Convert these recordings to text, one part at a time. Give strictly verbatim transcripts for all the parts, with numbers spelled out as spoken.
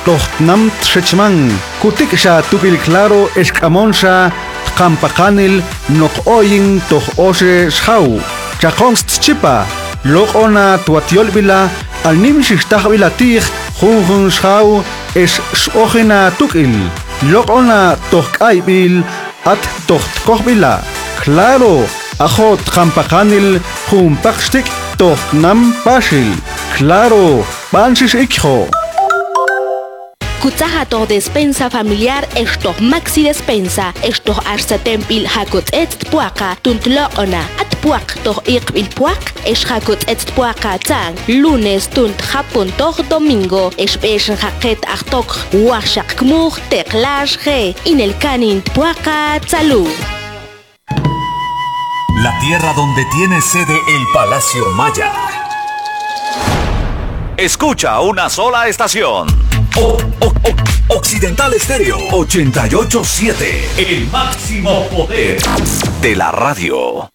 tohtnam tshechman kutik sha tukil claro eskamonsha kampakanil nok oyin toh oshe shau chakonst chipa lokona tuatiol bila alnim shistah bila tih junjun shau es shojena tukil lokona toh kaibil at toht kohbila claro ajot kampakanil jumpakstik tohtnam pashil claro banchish ikho. Kutsaha to despensa familiar esto maxi despensa esto arsa tempil hakot et puaka tuntloona at puak to iqbil puak es hakot et puaka tang lunes tunt japon to domingo es besh haket achtok washak kmur teklash ge in el canin puaka tsalu. La tierra donde tiene sede el Palacio Maya. Escucha una sola estación. O, o, o, Occidental Estéreo ochenta y ocho punto siete. El máximo poder de la radio.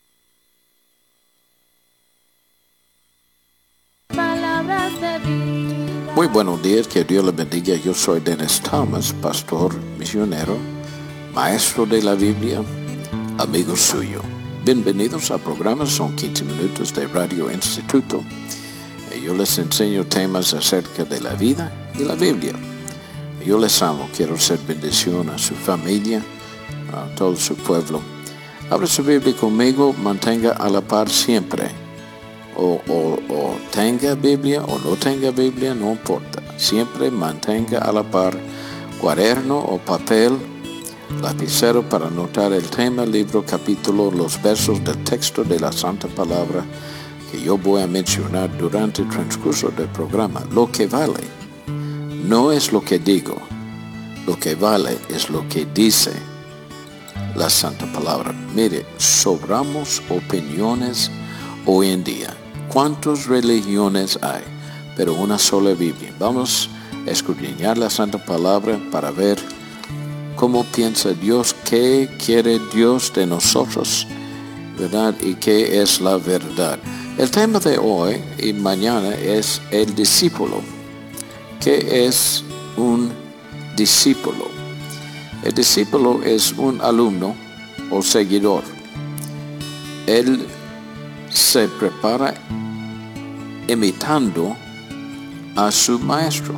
Muy buenos días, que Dios les bendiga. Yo soy Dennis Thomas, pastor misionero, maestro de la Biblia, amigo suyo. Bienvenidos al programa, son quince minutos de Radio Instituto. Yo les enseño temas acerca de la vida y la Biblia. Yo les amo, quiero ser bendición a su familia, a todo su pueblo. Abra su Biblia conmigo, mantenga a la par siempre. O, o, o tenga Biblia o no tenga Biblia, no importa. Siempre mantenga a la par cuaderno o papel, lapicero para anotar el tema, libro, capítulo, los versos del texto de la Santa Palabra que yo voy a mencionar durante el transcurso del programa. Lo que vale no es lo que digo, lo que vale es lo que dice la Santa Palabra. Mire, sobramos opiniones hoy en día. ¿Cuántas religiones hay? Pero una sola Biblia. Vamos a escudriñar la Santa Palabra para ver cómo piensa Dios, qué quiere Dios de nosotros, ¿verdad? Y qué es la verdad. El tema de hoy y mañana es el discípulo. ¿Qué es un discípulo? El discípulo es un alumno o seguidor. Él se prepara imitando a su maestro.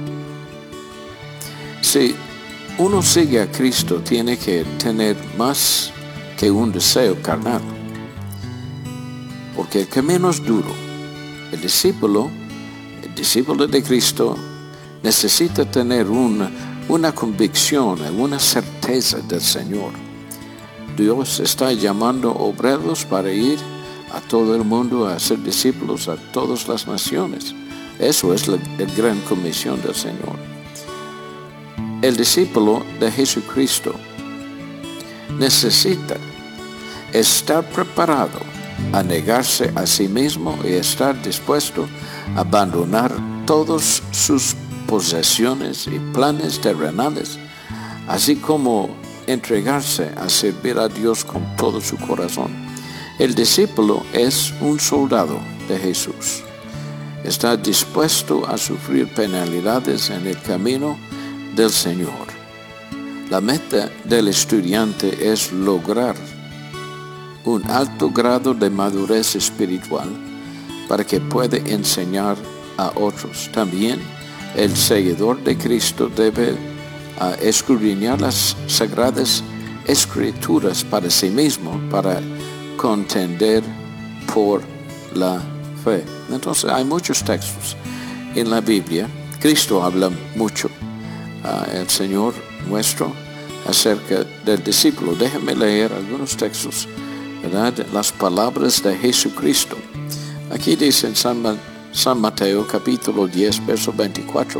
Si uno sigue a Cristo, tiene que tener más que un deseo carnal. Porque el camino es duro. El discípulo, el discípulo de Cristo, necesita tener una, una convicción, una certeza del Señor. Dios está llamando obreros para ir a todo el mundo a ser discípulos a todas las naciones. Eso es la, la gran comisión del Señor. El discípulo de Jesucristo necesita estar preparado a negarse a sí mismo y estar dispuesto a abandonar todas sus posesiones y planes terrenales, así como entregarse a servir a Dios con todo su corazón. El discípulo es un soldado de Jesús. Está dispuesto a sufrir penalidades en el camino del Señor. La meta del estudiante es lograr un alto grado de madurez espiritual para que pueda enseñar a otros. También el seguidor de Cristo debe uh, escudriñar las sagradas escrituras para sí mismo, para contender por la fe. Entonces hay muchos textos en la Biblia. Cristo habla mucho, uh, el Señor nuestro, acerca del discípulo. Déjenme leer algunos textos, ¿verdad? Las palabras de Jesucristo. Aquí dice en San, Ma- San Mateo capítulo diez, verso veinticuatro.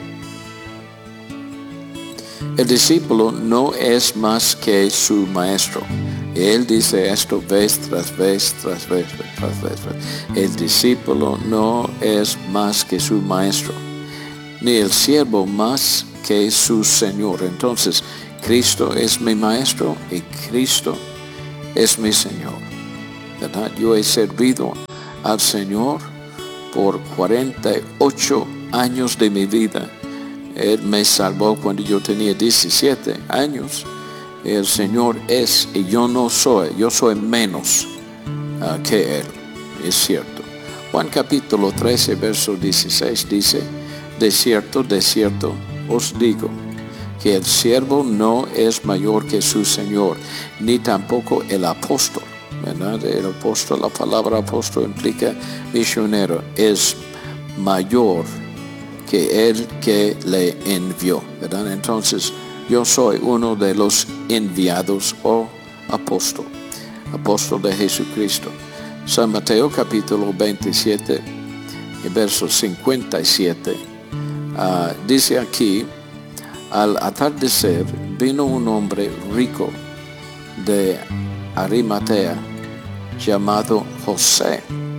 El discípulo no es más que su maestro. Él dice esto vez tras vez, tras vez, tras vez. El discípulo no es más que su maestro, ni el siervo más que su Señor. Entonces, Cristo es mi maestro y Cristo es mi Señor, ¿verdad? Yo he servido al Señor por cuarenta y ocho años de mi vida. Él me salvó cuando yo tenía diecisiete años. El Señor es y yo no soy, yo soy menos uh, que Él. Es cierto. Juan capítulo trece, verso dieciséis dice: de cierto, de cierto os digo, que el siervo no es mayor que su Señor, ni tampoco el apóstol. ¿Verdad? El apóstol, la palabra apóstol implica misionero, es mayor que el que le envió. ¿Verdad? Entonces, yo soy uno de los enviados o apóstol, apóstol de Jesucristo. San Mateo capítulo veintisiete, verso cincuenta y siete, uh, dice aquí: al atardecer vino un hombre rico de Arimatea llamado José.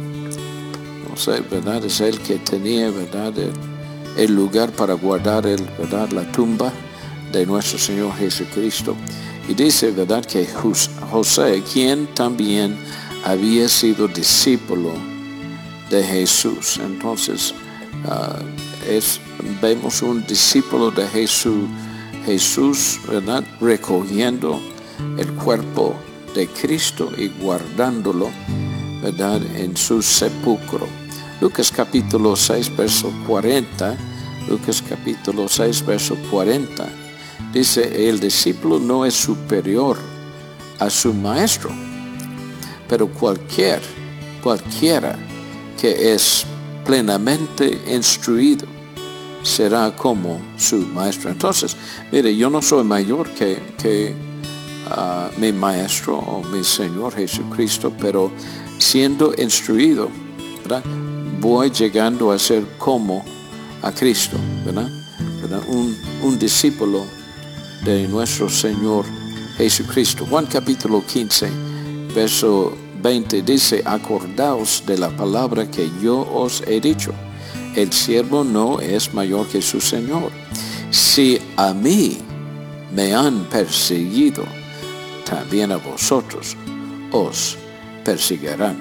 José, ¿verdad? Es el que tenía, ¿verdad?, el, el lugar para guardar el, ¿verdad?, la tumba de nuestro Señor Jesucristo. Y dice, ¿verdad?, que José, quien también había sido discípulo de Jesús. Entonces, uh, es, vemos un discípulo de Jesús, Jesús, ¿verdad?, recogiendo el cuerpo de Cristo y guardándolo, ¿verdad?, en su sepulcro. Lucas capítulo seis, verso cuarenta. Lucas capítulo seis, verso cuarenta. Dice: el discípulo no es superior a su maestro, pero cualquier, cualquiera que es plenamente instruido será como su maestro. Entonces, mire, yo no soy mayor que, que uh, mi maestro o mi Señor Jesucristo, pero siendo instruido, ¿verdad?, voy llegando a ser como a Cristo, ¿verdad? ¿verdad? Un, un discípulo de nuestro Señor Jesucristo. Juan capítulo quince, verso veinte dice: acordaos de la palabra que yo os he dicho, el siervo no es mayor que su Señor. Si a mí me han perseguido, también a vosotros os perseguirán.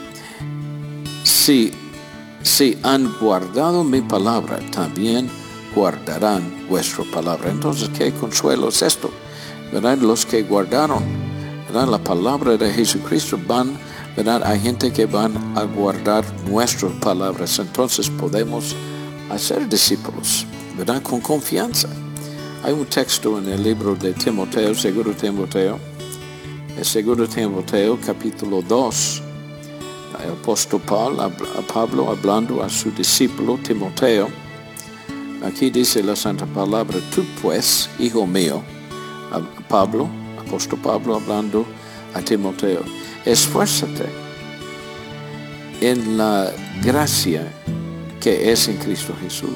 Si, si han guardado mi palabra, también guardarán vuestra palabra. Entonces, ¿qué consuelo es esto? ¿Verdad? Los que guardaron, ¿verdad?, la palabra de Jesucristo van, ¿verdad?, hay gente que van a guardar nuestras palabras. Entonces podemos hacer discípulos, ¿verdad?, con confianza. Hay un texto en el libro de Timoteo, segundo Timoteo, el segundo Timoteo capítulo dos. El apóstol Pablo, Pablo hablando a su discípulo Timoteo. Aquí dice la santa palabra: tú pues, hijo mío, a Pablo, apóstol Pablo hablando a Timoteo, esfuérzate en la gracia que es en Cristo Jesús.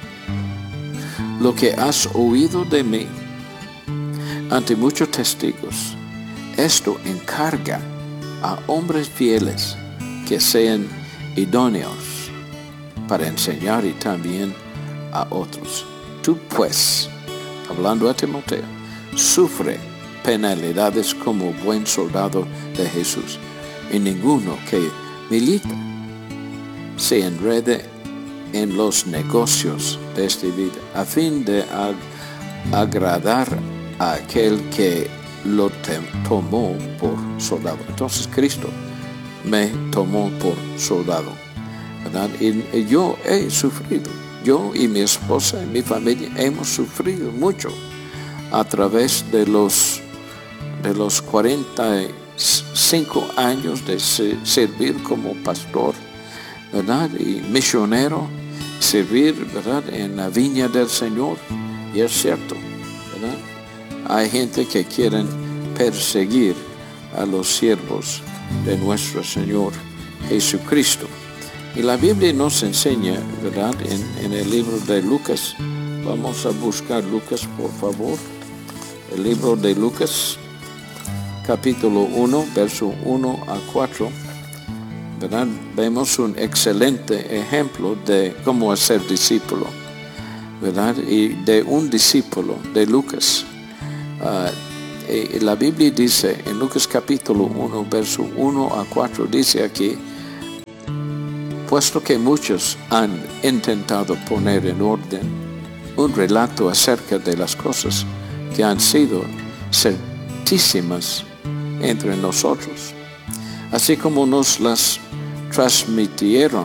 Lo que has oído de mí ante muchos testigos, esto encarga a hombres fieles que sean idóneos para enseñar y también a otros. Tú pues, hablando a Timoteo, sufre penalidades como buen soldado de Jesús, y ninguno que milita se enrede en los negocios de esta vida, a fin de ag agradar a aquel que lo tomó por soldado. Entonces Cristo me tomó por soldado, ¿verdad? Y, y yo he sufrido, yo y mi esposa y mi familia hemos sufrido mucho a través de los de los cuarenta y cinco años de servir como pastor, ¿verdad?, y misionero, servir, ¿verdad?, en la viña del Señor. Y es cierto, ¿verdad?, hay gente que quieren perseguir a los siervos de nuestro Señor Jesucristo. Y la Biblia nos enseña, ¿verdad?, en, en el libro de Lucas. Vamos a buscar Lucas, por favor. El libro de Lucas, capítulo uno, verso uno a cuatro. ¿Verdad? Vemos un excelente ejemplo de cómo ser discípulo, ¿verdad? Y de un discípulo de Lucas. Uh, y la Biblia dice en Lucas capítulo uno, verso uno a cuatro, dice aquí: puesto que muchos han intentado poner en orden un relato acerca de las cosas que han sido certísimas entre nosotros, así como nos las transmitieron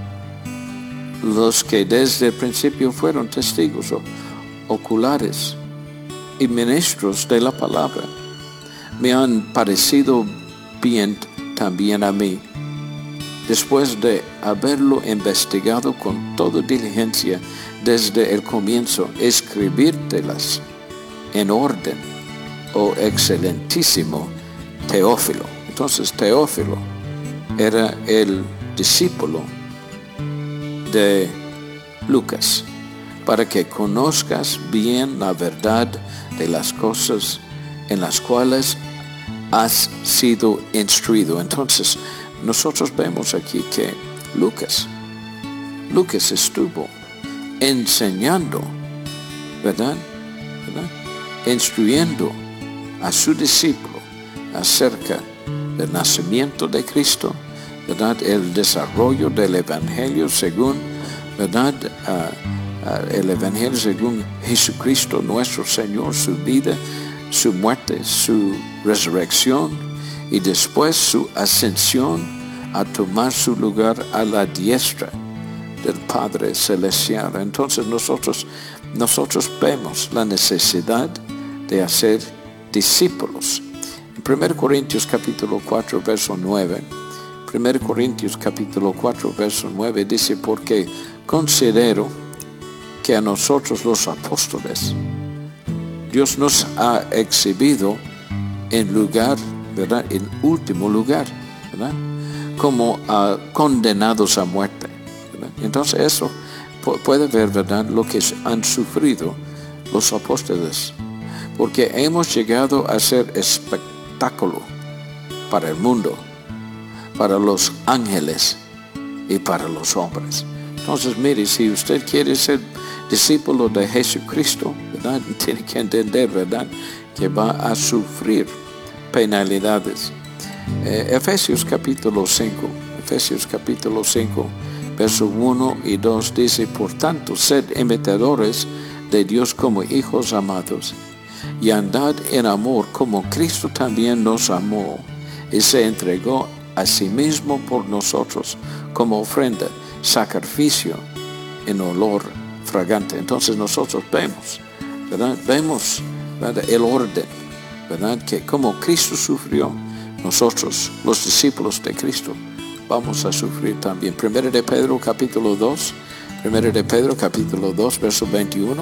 los que desde el principio fueron testigos oculares y ministros de la palabra. Me han parecido bien también a mí, después de haberlo investigado con toda diligencia desde el comienzo, escribírtelas en orden, oh excelentísimo Teófilo. Entonces Teófilo era el discípulo de Lucas, para que conozcas bien la verdad de las cosas en las cuales has sido instruido. Entonces nosotros vemos aquí que Lucas, Lucas estuvo enseñando, ¿verdad? ¿verdad? Instruyendo a su discípulo acerca del nacimiento de Cristo, ¿verdad? El desarrollo del Evangelio según, ¿verdad? Uh, uh, el Evangelio según Jesucristo nuestro Señor, su vida, su muerte, su resurrección y después su ascensión a tomar su lugar a la diestra del Padre Celestial. Entonces nosotros, nosotros vemos la necesidad de hacer discípulos. En primero Corintios capítulo cuatro, verso nueve, primero Corintios capítulo cuatro, verso nueve dice: porque considero que a nosotros los apóstoles Dios nos ha exhibido en lugar, ¿verdad? En último lugar, ¿verdad? Como uh, condenados a muerte, ¿verdad? Entonces eso puede ver, ¿verdad?, lo que han sufrido los apóstoles, porque hemos llegado a ser espectáculo para el mundo, para los ángeles y para los hombres. Entonces, mire, si usted quiere ser discípulo de Jesucristo, ¿verdad?, tiene que entender, ¿verdad?, que va a sufrir penalidades. Eh, Efesios capítulo cinco, Efesios capítulo cinco, verso uno y dos dice: por tanto, sed imitadores de Dios como hijos amados, y andad en amor como Cristo también nos amó y se entregó a sí mismo por nosotros como ofrenda, sacrificio en olor fragante. Entonces nosotros vemos, ¿verdad? Vemos, ¿verdad?, el orden, ¿verdad?, que como Cristo sufrió, nosotros, los discípulos de Cristo, vamos a sufrir también. Primero de Pedro capítulo dos, Primero de Pedro capítulo dos, verso veintiuno,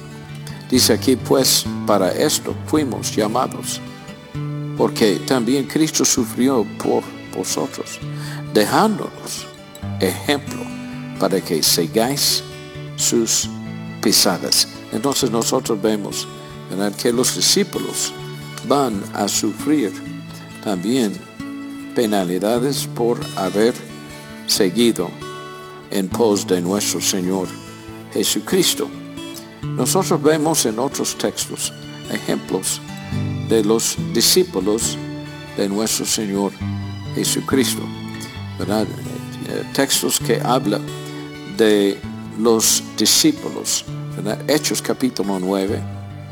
dice aquí: pues para esto fuimos llamados, porque también Cristo sufrió por vosotros, dejándonos ejemplo para que sigáis sus pisadas. Entonces nosotros vemos, ¿verdad?, que los discípulos van a sufrir también penalidades por haber seguido en pos de nuestro Señor Jesucristo. Nosotros vemos en otros textos ejemplos de los discípulos de nuestro Señor Jesucristo, ¿verdad? Textos que hablan de los discípulos, ¿verdad? Hechos capítulo nueve,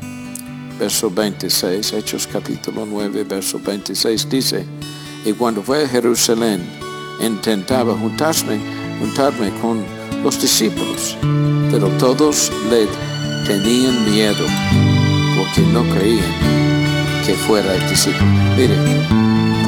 verso veintiséis, Hechos capítulo nueve, verso veintiséis dice: y cuando fue a Jerusalén, intentaba juntarme, juntarme con los discípulos, pero todos le tenían miedo, porque no creían que fuera el discípulo. Miren,